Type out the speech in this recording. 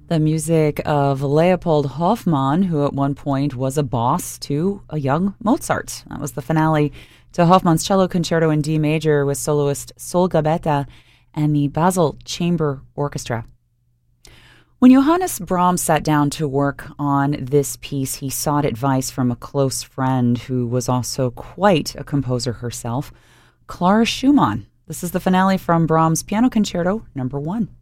The music of Leopold Hofmann, who at one point was a boss to a young Mozart. That was the finale to Hofmann's Cello Concerto in D major with soloist Sol Gabetta and the Basel Chamber Orchestra. When Johannes Brahms sat down to work on this piece, he sought advice from a close friend who was also quite a composer herself, Clara Schumann. This is the finale from Brahms' Piano Concerto No. 1.